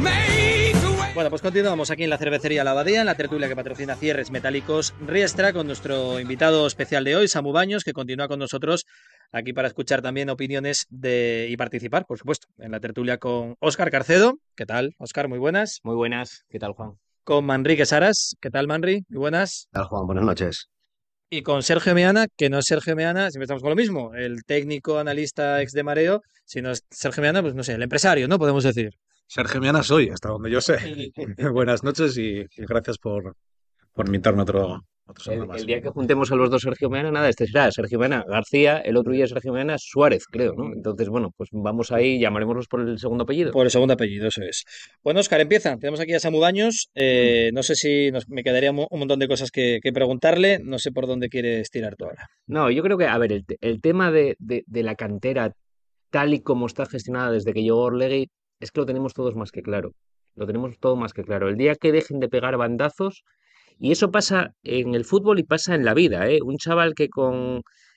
Bueno, pues continuamos aquí en la cervecería La Abadía, en la tertulia que patrocina Cierres Metálicos Riestra, con nuestro invitado especial de hoy, Samu Baños, que continúa con nosotros aquí para escuchar también opiniones y participar, por supuesto, en la tertulia con Óscar Carcedo. ¿Qué tal, Óscar? Muy buenas. Muy buenas, ¿qué tal, Juan? Con Manrique Saras. ¿Qué tal, Manri? Muy buenas. ¿Qué tal, Juan? Buenas noches. Y con Sergio Meana, que no es Sergio Meana, siempre estamos con lo mismo, el técnico analista ex de Mareo, sino es Sergio Meana, pues no sé, el empresario, ¿no? Podemos decir. Sergio Miana soy, hasta donde yo sé. Buenas noches y gracias por invitarme a otro semana El más. día que juntemos a los dos Sergio Meana, nada, este será Sergio Meana García, el otro día Sergio Meana Suárez, creo, ¿no? Entonces, bueno, pues vamos ahí, llamaremoslos por el segundo apellido. Por el segundo apellido, eso es. Bueno, Óscar, empieza. Tenemos aquí a Samu Baños. No sé si me quedaría un montón de cosas que preguntarle. No sé por dónde quieres tirar tú ahora. No, yo creo que, a ver, el tema de la cantera, tal y como está gestionada desde que llegó Orlegui, es que lo tenemos todos más que claro. Lo tenemos todo más que claro. El día que dejen de pegar bandazos, y eso pasa en el fútbol y pasa en la vida, ¿eh? Un chaval que con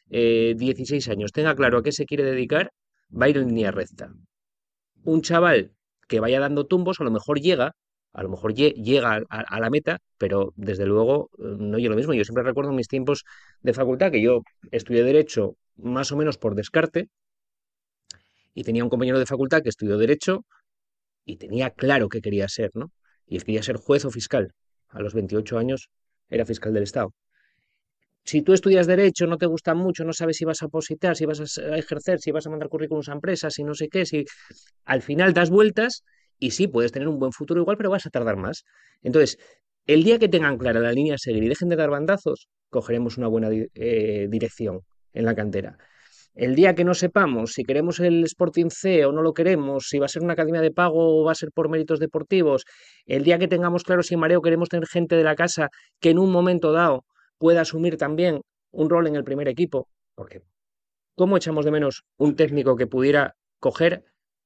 16 años tenga claro a qué se quiere dedicar, va a ir en línea recta. Un chaval que vaya dando tumbos, a lo mejor llega, llega a la meta, pero desde luego no es lo mismo. Yo siempre recuerdo mis tiempos de facultad, que yo estudié Derecho más o menos por descarte, y tenía un compañero de facultad que estudió Derecho y tenía claro qué quería ser, ¿no? Y quería ser juez o fiscal. A los 28 años era fiscal del Estado. Si tú estudias Derecho, no te gusta mucho, no sabes si vas a opositar, si vas a ejercer, si vas a mandar currículums a empresas, si no sé qué, si al final das vueltas y sí, puedes tener un buen futuro igual, pero vas a tardar más. Entonces, el día que tengan clara la línea a seguir y dejen de dar bandazos, cogeremos una buena dirección en la cantera. El día que no sepamos si queremos el Sporting C o no lo queremos, si va a ser una academia de pago o va a ser por méritos deportivos, el día que tengamos claro si en Mareo queremos tener gente de la casa que en un momento dado pueda asumir también un rol en el primer equipo, porque ¿cómo echamos de menos un técnico que pudiera coger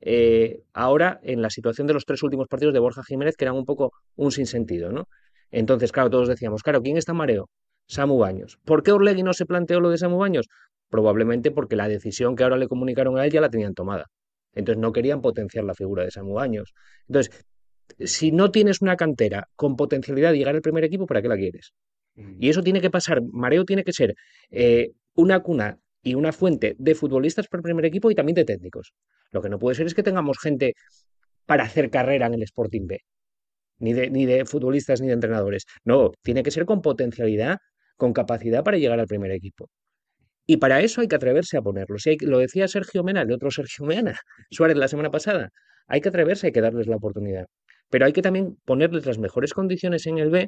ahora en la situación de los tres últimos partidos de Borja Jiménez, que eran un poco un sinsentido, ¿no? Entonces, claro, todos decíamos, claro, ¿quién está en Mareo? Samu Baños. ¿Por qué Orlegui no se planteó lo de Samu Baños? Probablemente porque la decisión que ahora le comunicaron a él ya la tenían tomada. Entonces no querían potenciar la figura de Samu Baños. Entonces, si no tienes una cantera con potencialidad de llegar al primer equipo, ¿para qué la quieres? Y eso tiene que pasar, Mareo tiene que ser una cuna y una fuente de futbolistas para el primer equipo y también de técnicos. Lo que no puede ser es que tengamos gente para hacer carrera en el Sporting B, ni de futbolistas ni de entrenadores. No, tiene que ser con potencialidad, con capacidad para llegar al primer equipo. Y para eso hay que atreverse a ponerlo. Si lo decía Sergio Mena, el otro Sergio Mena, Suárez la semana pasada, hay que atreverse, hay que darles la oportunidad. Pero hay que también ponerles las mejores condiciones en el B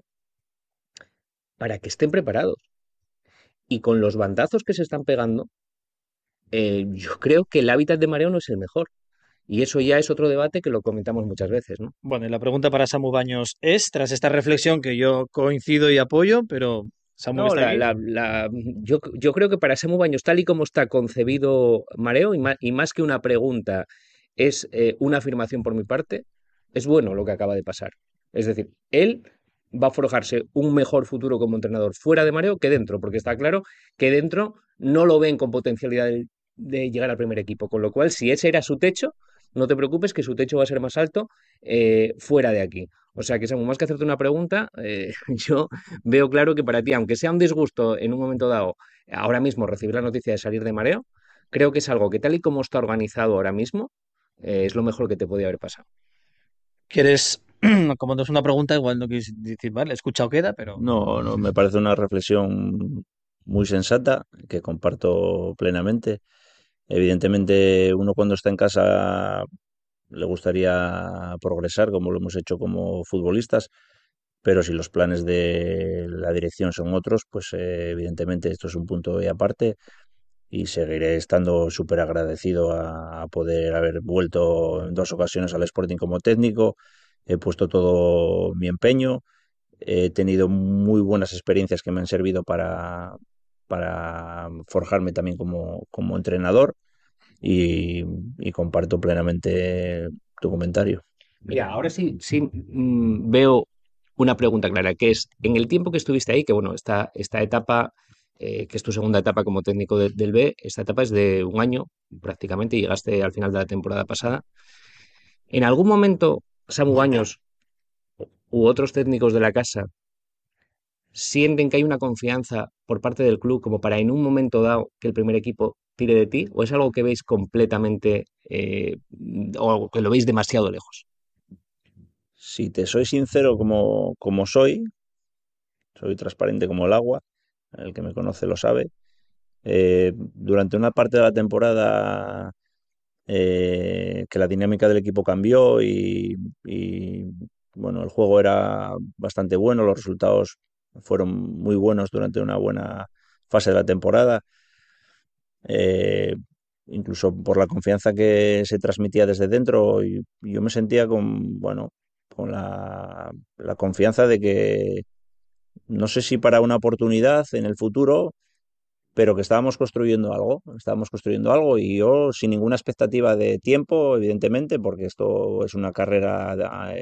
para que estén preparados. Y con los bandazos que se están pegando, yo creo que el hábitat de mareo no es el mejor. Y eso ya es otro debate que lo comentamos muchas veces, ¿no? Bueno, y la pregunta para Samu Baños es, tras esta reflexión que yo coincido y apoyo, pero Samu que No, está aquí. yo creo que para Samu Baños, tal y como está concebido Mareo, y más que una pregunta, es una afirmación por mi parte, es bueno lo que acaba de pasar. Es decir, él va a forjarse un mejor futuro como entrenador fuera de Mareo que dentro, porque está claro que dentro no lo ven con potencialidad de llegar al primer equipo. Con lo cual, si ese era su techo, no te preocupes que su techo va a ser más alto fuera de aquí. O sea que, Samu, más que hacerte una pregunta, yo veo claro que para ti, aunque sea un disgusto en un momento dado, ahora mismo recibir la noticia de salir de Mareo, creo que es algo que tal y como está organizado ahora mismo, es lo mejor que te podía haber pasado. ¿Quieres, como no es una pregunta, igual no quieres decir, vale, escuchado queda, pero No, no, me parece una reflexión muy sensata que comparto plenamente. Evidentemente, uno cuando está en casa le gustaría progresar, como lo hemos hecho como futbolistas, pero si los planes de la dirección son otros, pues evidentemente esto es un punto y aparte y seguiré estando súper agradecido a poder haber vuelto en dos ocasiones al Sporting como técnico. He puesto todo mi empeño. He tenido muy buenas experiencias que me han servido para forjarme también como entrenador y comparto plenamente tu comentario. Mira, ahora sí veo una pregunta clara, que es, en el tiempo que estuviste ahí, que bueno, esta etapa, que es tu segunda etapa como técnico del B, esta etapa es de un año prácticamente, y llegaste al final de la temporada pasada. ¿En algún momento Samu Baños u otros técnicos de la casa sienten que hay una confianza por parte del club como para en un momento dado que el primer equipo tire de ti? ¿O es algo que veis completamente o que lo veis demasiado lejos? Si te soy sincero como soy transparente como el agua, el que me conoce lo sabe. Durante una parte de la temporada que la dinámica del equipo cambió y, bueno, el juego era bastante bueno, los resultados fueron muy buenos durante una buena fase de la temporada. eh, Incluso por la confianza que se transmitía desde dentro, y yo me sentía con la confianza de que no sé si para una oportunidad en el futuro, pero que estábamos construyendo algo y yo sin ninguna expectativa de tiempo, evidentemente, porque esto es una carrera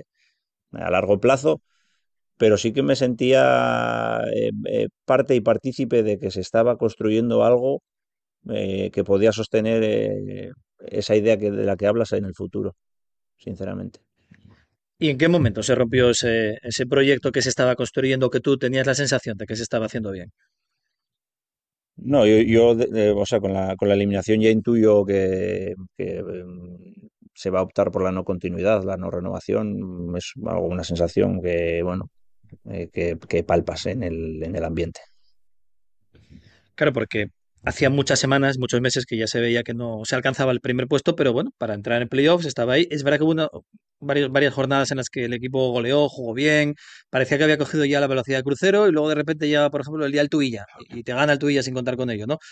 a largo plazo, pero sí que me sentía parte y partícipe de que se estaba construyendo algo que podía sostener esa idea de la que hablas en el futuro, sinceramente. ¿Y en qué momento se rompió ese proyecto que se estaba construyendo, que tú tenías la sensación de que se estaba haciendo bien? No, o sea, con la eliminación ya intuyo que se va a optar por la no continuidad, la no renovación. Es algo, una sensación que, bueno, que palpas en el ambiente. Claro, porque hacía muchas semanas, muchos meses que ya se veía que no se alcanzaba el primer puesto, pero bueno, para entrar en playoffs estaba ahí. Es verdad que hubo varias jornadas en las que el equipo goleó, jugó bien, parecía que había cogido ya la velocidad de crucero y luego de repente ya, por ejemplo, el día del Tuilla y te gana el Tuilla sin contar con ello, ¿no?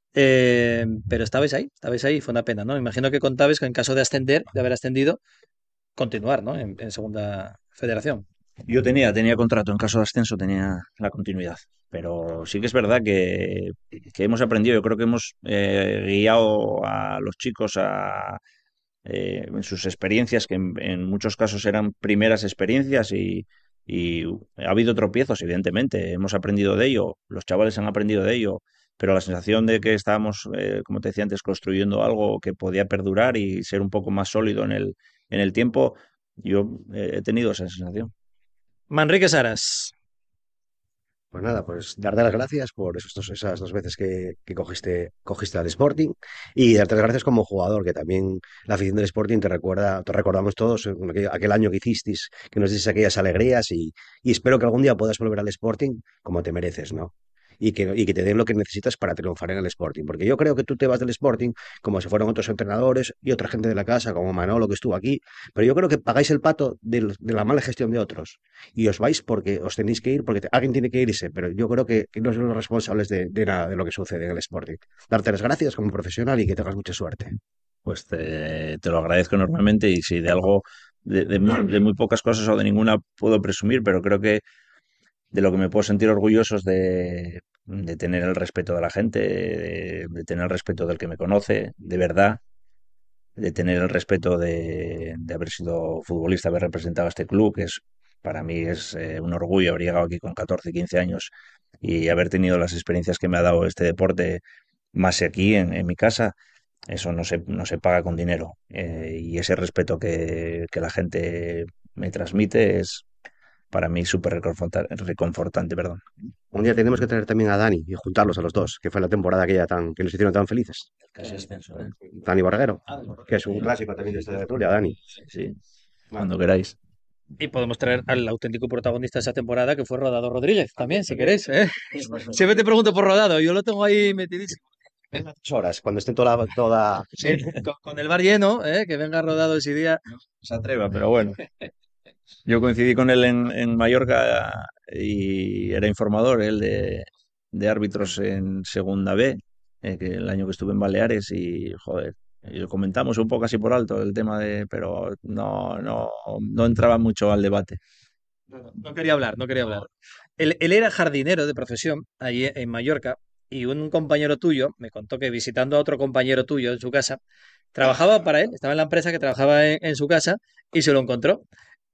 Pero estabais ahí, fue una pena, ¿no? Imagino que contabais que en caso de ascender, de haber ascendido, continuar, ¿no? En segunda federación. Yo tenía contrato, en caso de ascenso tenía la continuidad, pero sí que es verdad que hemos aprendido, yo creo que hemos guiado a los chicos en sus experiencias, que en muchos casos eran primeras experiencias y ha habido tropiezos, evidentemente, hemos aprendido de ello, los chavales han aprendido de ello, pero la sensación de que estábamos, como te decía antes, construyendo algo que podía perdurar y ser un poco más sólido en el tiempo, yo he tenido esa sensación. Manrique Saras. Pues nada, pues darte las gracias por esas dos veces que cogiste al Sporting y darte las gracias como jugador, que también la afición del Sporting te recordamos todos aquel año que hicisteis, que nos dices aquellas alegrías y espero que algún día puedas volver al Sporting como te mereces, ¿no? Y que te den lo que necesitas para triunfar en el Sporting, porque yo creo que tú te vas del Sporting como si fueran otros entrenadores y otra gente de la casa, como Manolo que estuvo aquí, pero yo creo que pagáis el pato de la mala gestión de otros y os vais porque os tenéis que ir, porque alguien tiene que irse, pero yo creo que no son los responsables de nada de lo que sucede en el Sporting. Darte las gracias como profesional y que tengas mucha suerte. Pues te lo agradezco enormemente y si de algo, de muy pocas cosas o de ninguna puedo presumir, pero creo que de lo que me puedo sentir orgulloso es de tener el respeto de la gente, de tener el respeto del que me conoce, de verdad, de tener el respeto de haber sido futbolista, haber representado a este club, para mí es un orgullo haber llegado aquí con 14, 15 años y haber tenido las experiencias que me ha dado este deporte, más aquí en mi casa. Eso no se paga con dinero. Y ese respeto que la gente me transmite es para mí súper reconfortante, perdón. Un día tenemos que traer también a Dani y juntarlos a los dos, que fue la temporada que nos hicieron tan felices. Casi ascenso, ¿eh? Dani Borreguero, que es un clásico también de esta tertulia, Dani. Sí, cuando queráis. Y podemos traer al auténtico protagonista de esa temporada, que fue Rodado Rodríguez, también, si queréis, ¿eh? Siempre te pregunto por Rodado, yo lo tengo ahí metidísimo. 2 horas, cuando estén toda... Sí, con el bar lleno, ¿eh? Que venga Rodado ese día. Se atreva, pero bueno. Yo coincidí con él en Mallorca y era informador, él de árbitros en Segunda B, que el año que estuve en Baleares y, joder, y lo comentamos un poco así por alto el tema pero no entraba mucho al debate. No quería hablar, no quería hablar. Él era jardinero de profesión allí en Mallorca y un compañero tuyo me contó que visitando a otro compañero tuyo en su casa, trabajaba para él, estaba en la empresa que trabajaba en su casa y se lo encontró.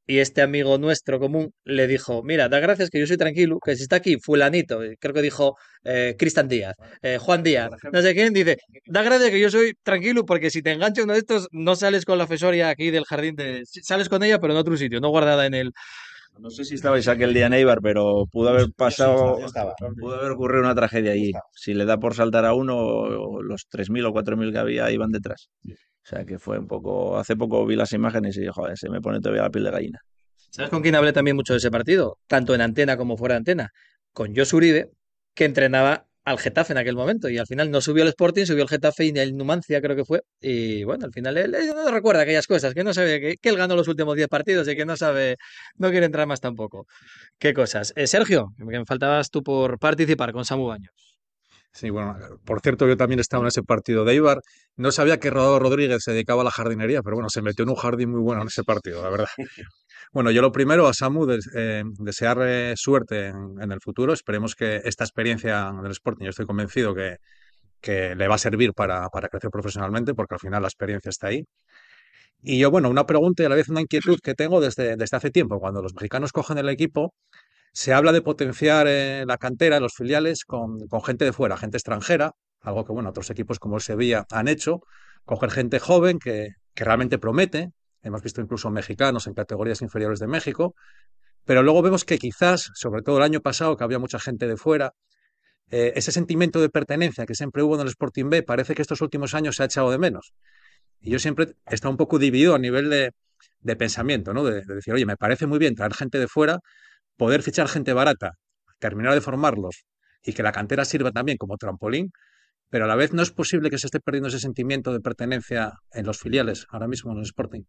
y este amigo nuestro común le dijo, mira, da gracias que yo soy tranquilo, que si está aquí fulanito, creo que dijo Cristian Díaz, Juan Díaz, no sé quién, dice, da gracias que yo soy tranquilo porque si te engancha uno de estos, no sales con la fesoria aquí del jardín, sales con ella, pero en otro sitio, no guardada en el... No sé si estabais aquel día en Eibar, pero pudo haber pasado, Yo estaba. pudo haber ocurrido una tragedia allí. Si le da por saltar a uno, los 3.000 o 4.000 que había iban detrás. O sea que fue un poco. Hace poco vi las imágenes y joder, se me pone todavía la piel de gallina. ¿Sabes con quién hablé también mucho de ese partido? Tanto en antena como fuera de antena. Con Josu Uribe, que entrenaba al Getafe en aquel momento. Y al final no subió el Sporting, subió el Getafe y el Numancia creo que fue. Y bueno, al final él no recuerda aquellas cosas, que no sabe que él ganó los últimos 10 partidos y que no sabe, no quiere entrar más tampoco. ¿Qué cosas? Sergio, que me faltabas tú por participar con Samu Baños. Sí, bueno, por cierto, yo también estaba en ese partido de Eibar. No sabía que Rodolfo Rodríguez se dedicaba a la jardinería, pero bueno, se metió en un jardín muy bueno en ese partido, la verdad. Bueno, yo lo primero a Samu, desearle suerte en el futuro. Esperemos que esta experiencia del Sporting, yo estoy convencido que le va a servir para crecer profesionalmente, porque al final la experiencia está ahí. Y yo, bueno, una pregunta y a la vez una inquietud que tengo desde hace tiempo. Cuando los mexicanos cogen el equipo, se habla de potenciar la cantera, los filiales, con gente de fuera, gente extranjera, algo que, bueno, otros equipos como el Sevilla han hecho, coger gente joven que realmente promete. Hemos visto incluso mexicanos en categorías inferiores de México, pero luego vemos que quizás, sobre todo el año pasado, que había mucha gente de fuera, ese sentimiento de pertenencia que siempre hubo en el Sporting B, parece que estos últimos años se ha echado de menos. Y yo siempre he estado un poco dividido a nivel de pensamiento, ¿no? De decir, oye, me parece muy bien traer gente de fuera, poder fichar gente barata, terminar de formarlos y que la cantera sirva también como trampolín, pero a la vez no es posible que se esté perdiendo ese sentimiento de pertenencia en los filiales, ahora mismo en el Sporting.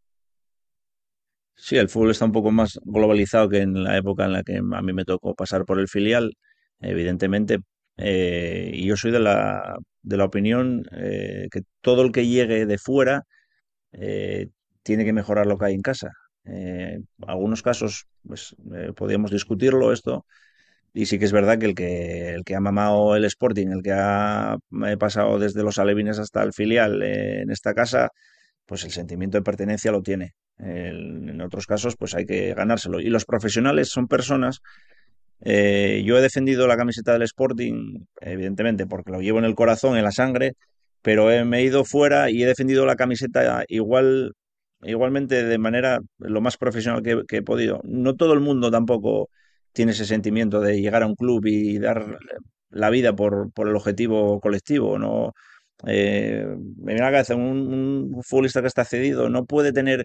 Sí, el fútbol está un poco más globalizado que en la época en la que a mí me tocó pasar por el filial, evidentemente. Y yo soy de la opinión que todo el que llegue de fuera eh, tiene que mejorar lo que hay en casa. Algunos casos, pues, podríamos discutirlo esto, y sí que es verdad que el que ha mamado el Sporting, el que ha pasado desde los alevines hasta el filial en esta casa, pues el sentimiento de pertenencia lo tiene. En otros casos, pues hay que ganárselo. Y los profesionales son personas. Yo he defendido la camiseta del Sporting, evidentemente, porque lo llevo en el corazón, en la sangre, pero me he ido fuera y he defendido la camiseta igualmente de manera lo más profesional que he podido. No todo el mundo tampoco tiene ese sentimiento de llegar a un club y dar la vida por el objetivo colectivo. No, me viene a la cabeza un futbolista que está cedido, no puede tener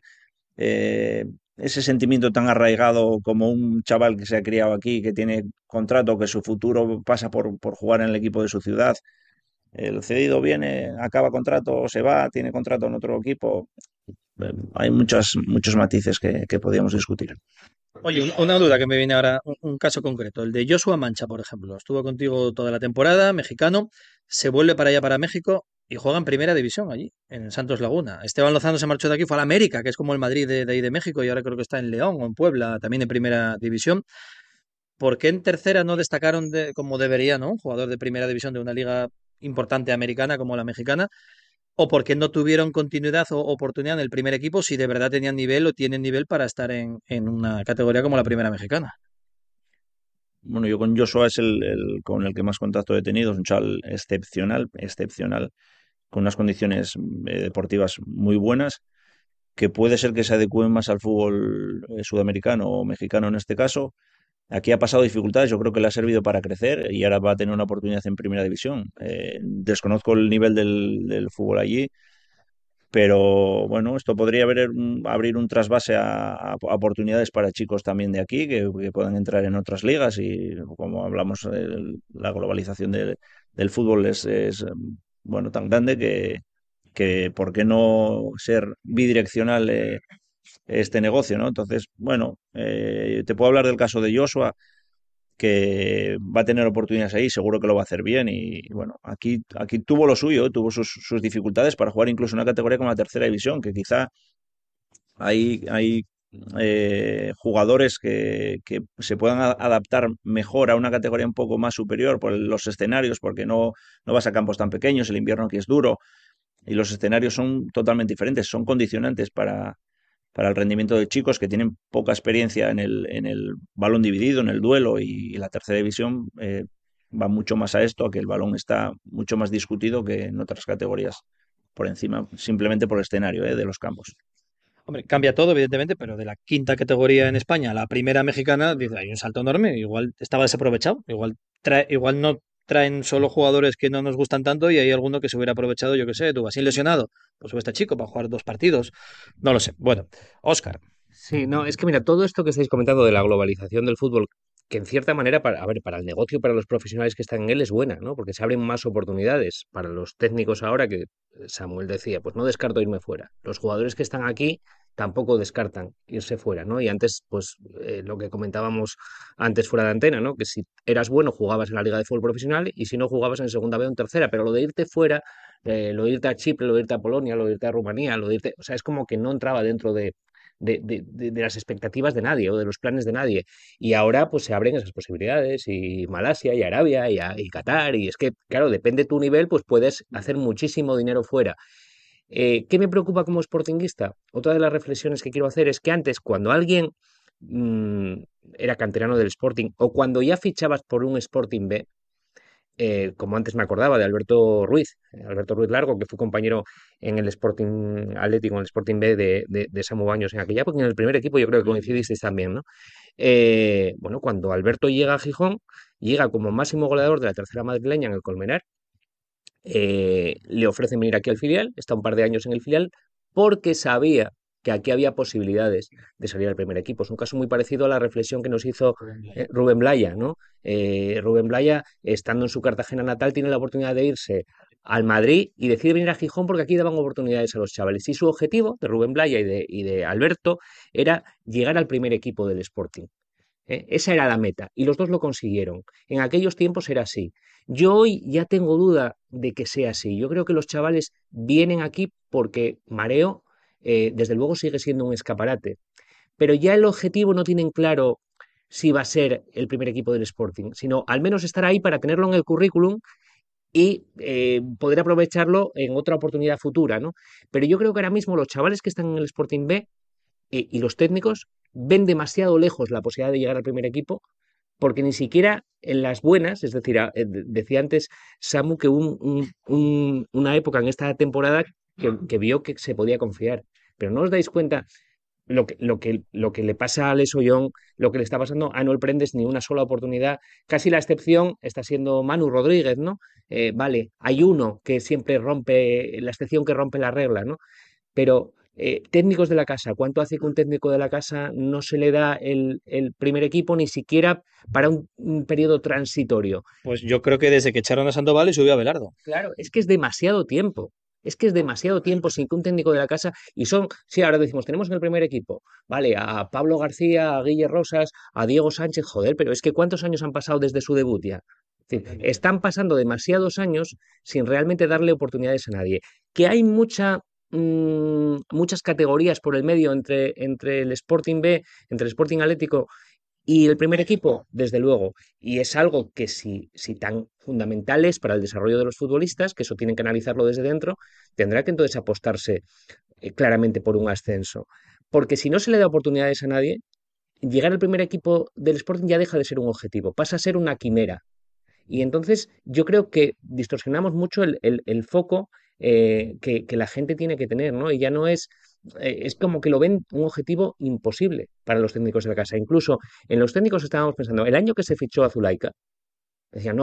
ese sentimiento tan arraigado como un chaval que se ha criado aquí, que tiene contrato, que su futuro pasa por jugar en el equipo de su ciudad. El cedido viene, acaba contrato, se va, tiene contrato en otro equipo. Hay muchos matices que podríamos discutir. Oye, una duda que me viene ahora, un caso concreto, el de Joshua Mancha, por ejemplo. Estuvo contigo toda la temporada, mexicano, se vuelve para allá, para México, y juega en primera división allí, en Santos Laguna. Esteban Lozano se marchó de aquí, fue a la América, que es como el Madrid de ahí de México, y ahora creo que está en León o en Puebla, también en primera división. ¿Por qué en tercera no destacaron como debería, ¿no? Un jugador de primera división de una liga importante americana como la mexicana, o por qué no tuvieron continuidad o oportunidad en el primer equipo si de verdad tenían nivel o tienen nivel para estar en una categoría como la primera mexicana. Bueno, yo con Joshua es con el que más contacto he tenido, es un chaval excepcional, excepcional, con unas condiciones deportivas muy buenas, que puede ser que se adecúen más al fútbol sudamericano o mexicano en este caso. Aquí ha pasado dificultades, yo creo que le ha servido para crecer y ahora va a tener una oportunidad en primera división. Desconozco el nivel del fútbol allí, pero bueno, esto podría abrir un trasvase a oportunidades para chicos también de aquí que puedan entrar en otras ligas y como hablamos, la globalización del fútbol es, bueno, tan grande que ¿por qué no ser bidireccional este negocio, ¿no? Entonces, bueno, te puedo hablar del caso de Joshua, que va a tener oportunidades ahí, seguro que lo va a hacer bien y bueno, aquí tuvo lo suyo, tuvo sus dificultades para jugar incluso una categoría como la tercera división, que quizá hay jugadores que se puedan adaptar mejor a una categoría un poco más superior por los escenarios, porque no vas a campos tan pequeños, el invierno aquí es duro y los escenarios son totalmente diferentes, son condicionantes para el rendimiento de chicos que tienen poca experiencia en el balón dividido, en el duelo, y la tercera división va mucho más a esto, a que el balón está mucho más discutido que en otras categorías por encima, simplemente por el escenario de los campos. Hombre, cambia todo, evidentemente, pero de la quinta categoría en España a la primera mexicana, dice, hay un salto enorme. Igual estaba desaprovechado. Igual no traen solo jugadores que no nos gustan tanto y hay alguno que se hubiera aprovechado, yo qué sé, tú, así lesionado. Pues sube este chico para jugar 2 partidos. No lo sé. Bueno, Óscar. Sí, no, es que mira, todo esto que estáis comentando de la globalización del fútbol, que en cierta manera, a ver, para el negocio, para los profesionales que están en él es buena, ¿no? Porque se abren más oportunidades para los técnicos ahora que Samuel decía, pues no descarto irme fuera. Los jugadores que están aquí tampoco descartan irse fuera, ¿no? Y antes, pues lo que comentábamos antes fuera de antena, ¿no? Que si eras bueno jugabas en la liga de fútbol profesional y si no jugabas en segunda B o en tercera, pero lo de irte fuera, lo de irte a Chipre, lo de irte a Polonia, lo de irte a Rumanía, lo de irte, o sea, es como que no entraba dentro de las expectativas de nadie o de los planes de nadie. Y ahora pues se abren esas posibilidades y Malasia y Arabia y Qatar y es que, claro, depende de tu nivel, pues puedes hacer muchísimo dinero fuera. ¿Qué me preocupa como sportinguista? Otra de las reflexiones que quiero hacer es que antes, cuando alguien mm, era canterano del Sporting o cuando ya fichabas por un Sporting B, como antes me acordaba de Alberto Ruiz Largo, que fue compañero en el Sporting Atlético, en el Sporting B de Samu Baños en aquella época, en el primer equipo yo creo que coincidisteis también, ¿no? Bueno, cuando Alberto llega a Gijón, llega como máximo goleador de la tercera madrileña en el Colmenar, le ofrecen venir aquí al filial, está un par de años en el filial, porque sabía que aquí había posibilidades de salir al primer equipo. Es un caso muy parecido a la reflexión que nos hizo Rubén Blaya, ¿no? Rubén Blaya, estando en su Cartagena natal, tiene la oportunidad de irse al Madrid y decide venir a Gijón porque aquí daban oportunidades a los chavales. Y su objetivo de Rubén Blaya y de Alberto era llegar al primer equipo del Sporting. Esa era la meta y los dos lo consiguieron. En aquellos tiempos era así. Yo hoy ya tengo duda de que sea así. Yo creo que los chavales vienen aquí porque Mareo, desde luego, sigue siendo un escaparate. Pero ya el objetivo no tienen claro si va a ser el primer equipo del Sporting, sino al menos estar ahí para tenerlo en el currículum y poder aprovecharlo en otra oportunidad futura, ¿no? Pero yo creo que ahora mismo los chavales que están en el Sporting B y los técnicos ven demasiado lejos la posibilidad de llegar al primer equipo porque ni siquiera en las buenas, es decir, decía antes Samu que hubo una época en esta temporada que vio que se podía confiar, pero no os dais cuenta lo que le pasa a Les Ollón, lo que le está pasando a Noel Prendes, ni una sola oportunidad. Casi la excepción está siendo Manu Rodríguez, ¿no? Vale, hay uno que siempre rompe, la excepción que rompe la regla, ¿no? Pero técnicos de la casa, ¿cuánto hace que un técnico de la casa no se le da el primer equipo ni siquiera para un periodo transitorio? Pues yo creo que desde que echaron a Sandoval y subió a Belardo. Claro, es que es demasiado tiempo. Es que es demasiado tiempo sin que un técnico de la casa, y son, sí, ahora decimos, tenemos en el primer equipo, vale, a Pablo García, a Guille Rosas, a Diego Sánchez, joder, pero es que ¿cuántos años han pasado desde su debut ya? Es decir, están pasando demasiados años sin realmente darle oportunidades a nadie. Que hay muchas categorías por el medio entre el Sporting B, entre el Sporting Atlético y el primer equipo, desde luego. Y es algo que si tan fundamental es para el desarrollo de los futbolistas, que eso tienen que analizarlo desde dentro, tendrá que entonces apostarse claramente por un ascenso. Porque si no se le da oportunidades a nadie, llegar al primer equipo del Sporting ya deja de ser un objetivo, pasa a ser una quimera. Y entonces yo creo que distorsionamos mucho el foco que la gente tiene que tener, ¿no? Y ya no es como que lo ven un objetivo imposible para los técnicos de la casa. Incluso en los técnicos estábamos pensando, el año que se fichó a Zulaika, decían, no,